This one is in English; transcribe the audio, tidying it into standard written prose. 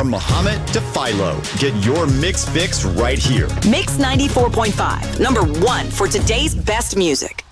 From Muhammad to Philo, get your mix fix right here. Mix 94.5, #1 for today's best music.